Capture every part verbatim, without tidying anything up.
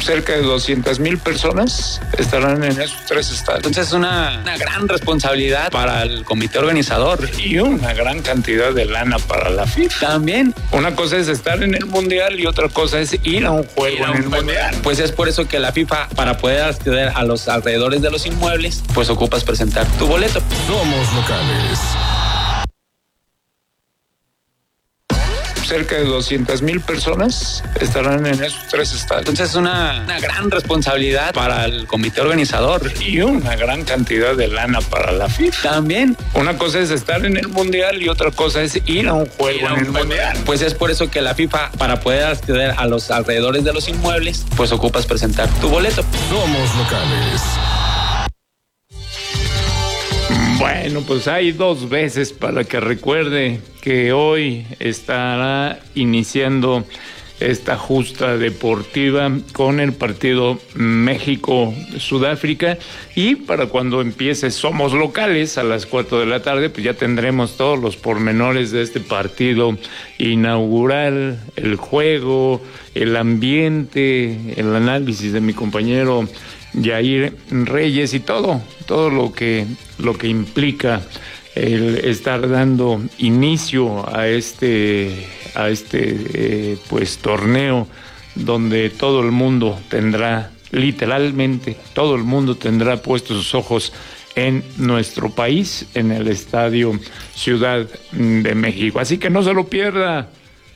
cerca de doscientas mil personas estarán en esos tres estados. Entonces es una, una gran responsabilidad para el comité organizador. Y una gran cantidad de lana para la FIFA. También. Una cosa es estar en el Mundial y otra cosa es ir a un juego a un en el juego. Mundial. Pues es por eso que la FIFA, para poder acceder a los alrededores de los inmuebles, pues ocupas presentar tu boleto. Somos locales. Cerca de doscientas mil personas estarán en esos tres estados. Entonces es una, una gran responsabilidad para el comité organizador. Y una gran cantidad de lana para la FIFA. También. Una cosa es estar en el Mundial y otra cosa es ir a un juego a un en el juego. Mundial. Pues es por eso que la FIFA, para poder acceder a los alrededores de los inmuebles, pues ocupas presentar tu boleto. Somos locales. Bueno, pues hay dos veces para que recuerde que hoy estará iniciando esta justa deportiva con el partido México-Sudáfrica, y para cuando empiece Somos Locales a las cuatro de la tarde, pues ya tendremos todos los pormenores de este partido inaugural, el juego, el ambiente, el análisis de mi compañero Yair Reyes y todo, todo lo que, lo que implica el estar dando inicio a este, a este eh, pues torneo donde todo el mundo tendrá, literalmente, todo el mundo tendrá puestos sus ojos en nuestro país, en el Estadio Ciudad de México. Así que no se lo pierda.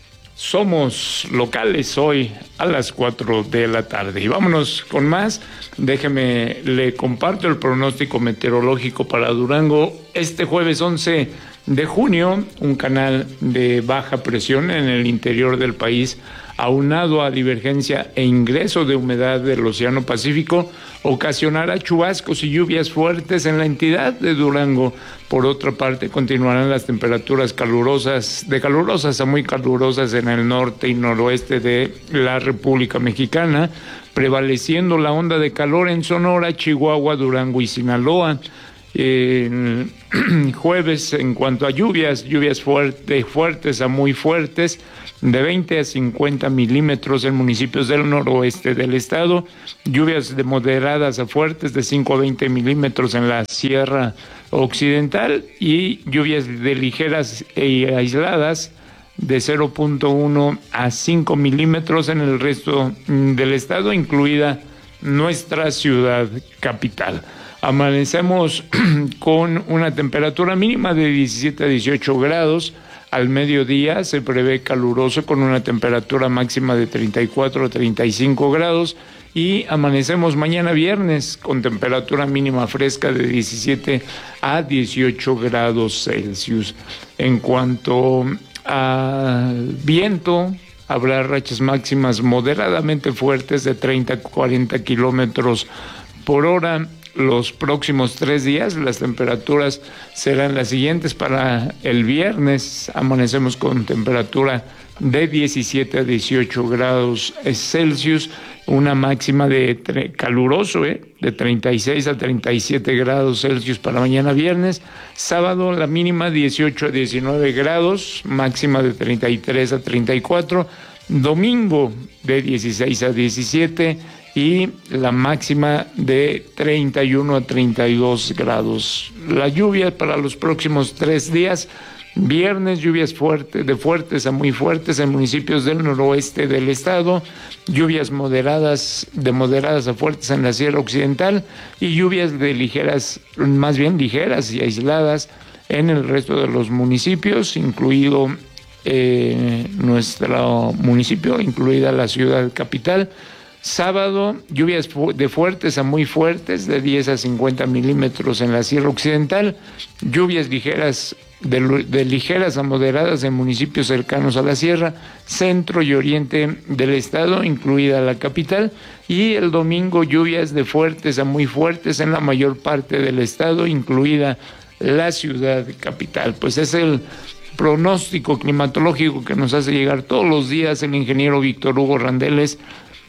Somos Locales hoy a las cuatro de la tarde. Y vámonos con más. Déjeme, le comparto el pronóstico meteorológico para Durango. Este jueves once de junio, un canal de baja presión en el interior del país, aunado a divergencia e ingreso de humedad del Océano Pacífico, ocasionará chubascos y lluvias fuertes en la entidad de Durango. Por otra parte, continuarán las temperaturas calurosas, de calurosas a muy calurosas en el norte y noroeste de la República Mexicana, prevaleciendo la onda de calor en Sonora, Chihuahua, Durango y Sinaloa. Eh, jueves, en cuanto a lluvias, lluvias fuerte, fuertes a muy fuertes, de veinte a cincuenta milímetros en municipios del noroeste del estado, lluvias de moderadas a fuertes de cinco a veinte milímetros en la Sierra Occidental y lluvias de ligeras e aisladas de cero punto uno a cinco milímetros en el resto del estado, incluida nuestra ciudad capital. Amanecemos con una temperatura mínima de diecisiete a dieciocho grados. Al mediodía se prevé caluroso con una temperatura máxima de treinta y cuatro a treinta y cinco grados, y amanecemos mañana viernes con temperatura mínima fresca de diecisiete a dieciocho grados Celsius. En cuanto a viento, habrá rachas máximas moderadamente fuertes de treinta a cuarenta kilómetros por hora. Los próximos tres días las temperaturas serán las siguientes. Para el viernes amanecemos con temperatura de diecisiete a dieciocho grados Celsius, una máxima de tre- caluroso, ¿eh? de treinta y seis a treinta y siete grados Celsius para mañana viernes. Sábado la mínima dieciocho a diecinueve grados, máxima de treinta y tres a treinta y cuatro. Domingo de dieciséis a diecisiete y la máxima de treinta y uno a treinta y dos grados. La lluvia para los próximos tres días: viernes, lluvias fuertes, de fuertes a muy fuertes en municipios del noroeste del estado, lluvias moderadas, de moderadas a fuertes en la Sierra Occidental, y lluvias de ligeras, más bien ligeras y aisladas en el resto de los municipios, incluido eh, nuestro municipio, incluida la ciudad capital. Sábado, lluvias fu- de fuertes a muy fuertes, de diez a cincuenta milímetros en la Sierra Occidental, lluvias ligeras, de, de ligeras a moderadas en municipios cercanos a la sierra, centro y oriente del estado, incluida la capital, y el domingo lluvias de fuertes a muy fuertes en la mayor parte del estado, incluida la ciudad capital. Pues es el pronóstico climatológico que nos hace llegar todos los días el ingeniero Víctor Hugo Randeles,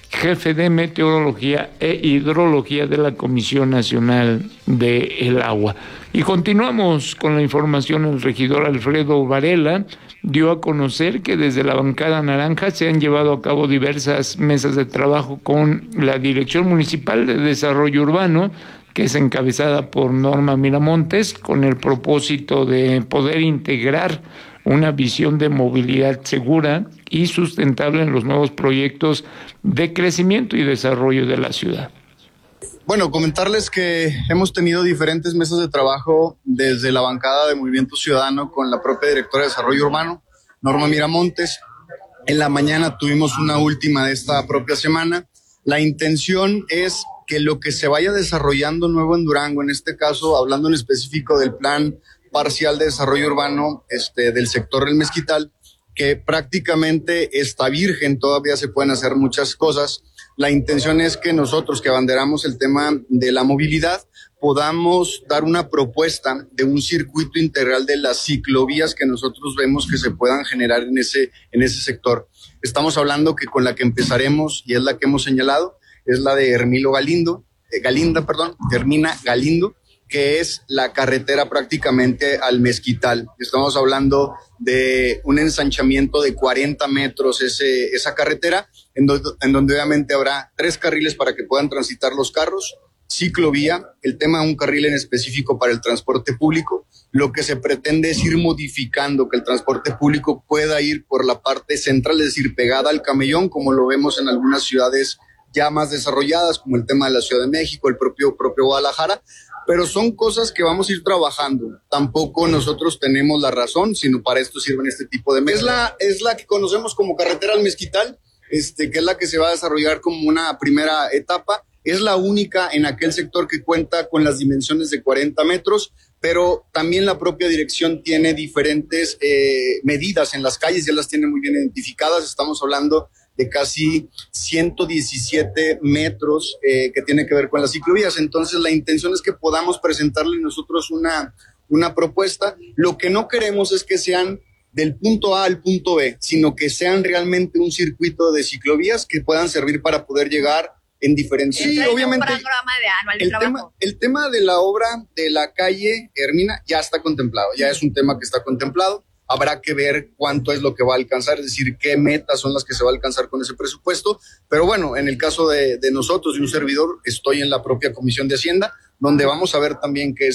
jefe de Meteorología e Hidrología de la Comisión Nacional del Agua. Y continuamos con la información. El regidor Alfredo Varela dio a conocer que desde la bancada naranja se han llevado a cabo diversas mesas de trabajo con la Dirección Municipal de Desarrollo Urbano, que es encabezada por Norma Miramontes, con el propósito de poder integrar una visión de movilidad segura y sustentable en los nuevos proyectos de crecimiento y desarrollo de la ciudad. Bueno, comentarles que hemos tenido diferentes mesas de trabajo desde la bancada de Movimiento Ciudadano con la propia directora de Desarrollo Urbano, Norma Miramontes. En la mañana tuvimos una última de esta propia semana. La intención es que lo que se vaya desarrollando nuevo en Durango, en este caso hablando en específico del plan parcial de desarrollo urbano este, del sector del Mezquital, que prácticamente está virgen, todavía se pueden hacer muchas cosas. La intención es que nosotros que abanderamos el tema de la movilidad podamos dar una propuesta de un circuito integral de las ciclovías que nosotros vemos que se puedan generar en ese, en ese sector. Estamos hablando que con la que empezaremos, y es la que hemos señalado, es la de Hermilo Galindo, eh, Galinda, perdón, Hermina Galindo, que es la carretera prácticamente al Mezquital. Estamos hablando de un ensanchamiento de cuarenta metros ese, esa carretera, en, do, en donde obviamente habrá tres carriles para que puedan transitar los carros, ciclovía, el tema de un carril en específico para el transporte público. Lo que se pretende es ir modificando que el transporte público pueda ir por la parte central, es decir, pegada al camellón, como lo vemos en algunas ciudades ya más desarrolladas, como el tema de la Ciudad de México, el propio, propio Guadalajara, pero son cosas que vamos a ir trabajando. Tampoco nosotros tenemos la razón, sino para esto sirven este tipo de mesas. Es la, es la que conocemos como carretera al Mezquital, este, que es la que se va a desarrollar como una primera etapa. Es la única en aquel sector que cuenta con las dimensiones de cuarenta metros, pero también la propia dirección tiene diferentes eh, medidas en las calles, ya las tiene muy bien identificadas. Estamos hablando de casi ciento diecisiete metros eh, que tiene que ver con las ciclovías. Entonces la intención es que podamos presentarle nosotros una, una propuesta. Lo que no queremos es que sean del punto A al punto B, sino que sean realmente un circuito de ciclovías que puedan servir para poder llegar en diferentes... Sí, obviamente. Un programa de anual de el trabajo. Tema, el tema de la obra de la calle Hermina ya está contemplado, ya es un tema que está contemplado. Habrá que ver cuánto es lo que va a alcanzar, es decir, qué metas son las que se va a alcanzar con ese presupuesto. Pero bueno, en el caso de, de nosotros y un servidor, estoy en la propia Comisión de Hacienda, donde vamos a ver también qué es